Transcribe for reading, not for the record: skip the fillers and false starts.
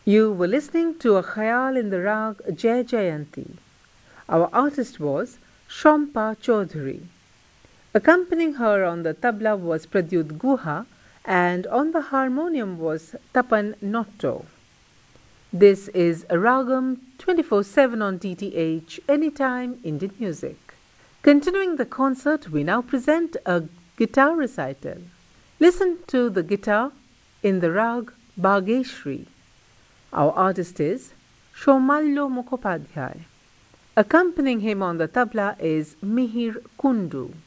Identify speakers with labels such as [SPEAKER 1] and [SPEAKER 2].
[SPEAKER 1] You were listening to a Khayal in the Rag Jai Jayanti. Our artist was Shompa Chaudhary. Accompanying her on the tabla was Pradyut Guha and on the harmonium was Tapan Notto. This is Ragam 24/7 on DTH, anytime Indian music. Continuing the concert, we now present a guitar recital. Listen to the guitar in the rag Bhageshri. Our artist is Shomallo Mukhopadhyay. Accompanying him on the tabla is Mihir Kundu.